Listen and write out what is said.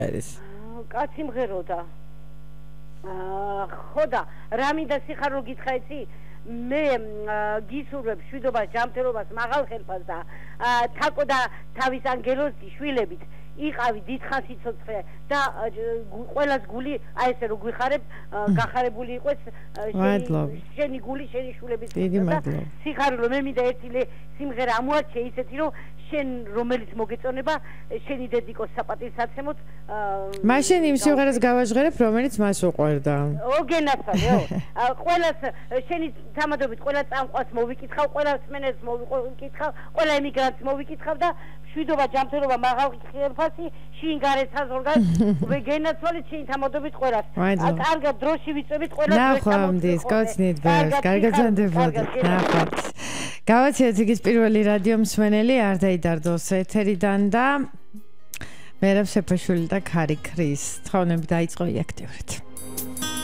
არის? კაცი მღეროდა. ხო და რა მინდა სიხარულო გითხრა იცი? მე გისურვებ შვიდობას, ჯანმრთელობას, მაღალ ხელფას და თაკო და თავის ანგელოზი შვილებით იყავი დიდხანს სიცოცხლე და ყველას გული აი ესე რო გვიხარებ გახარებული იყოს შენი გული შენი შვილების და სიხარულო მე მინდა ერთი სიმღერა ამოარჩე ისეთი რომ შენ რომელიც მოგეწონება შენი დედიკოს საპატივსაცემოთ მაშინ იმ სიმღერას გავაჟღერებ რომელიც მას უყვარდა ოგენაცალეო ყველას შენი თამადობით ყველა წამყვას მოვიკითხავ ყველა სმენელს მოვიკითხავ ყველა ემიგრანტს მოვიკითხავ და შვიდობა ჯანმრთელობა მაღალ ხელფასი შინ გარე საზოგადოებას ვეგენაცვალეთ შენ თამადობით ყველას კარგად დროში ვიწვევით ყველა ნახვამდის კოცნით ბერს კარგად ზანდებოდით ნახვამთ გავაცილეთ იგის პირველი რადიო მსმენელი არ დაიდარდოს ეთერიდან და მერაბ სეფაშვილი და ქარი ქრის თხოვნები დაიწყო აქტიურად